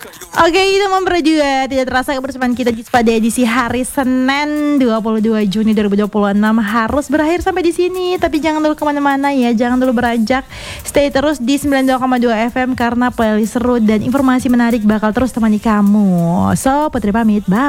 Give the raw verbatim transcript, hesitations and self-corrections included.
Oke, itu member juga tidak terasa kebersamaan kita di pada edisi hari Senin dua puluh dua Juni dua ribu dua puluh enam harus berakhir sampai di sini. Tapi jangan dulu kemana-mana ya, jangan dulu beranjak. Stay terus di sembilan puluh dua koma dua F M karena playlist seru dan informasi menarik bakal terus temani kamu. So, Putri pamit, bye.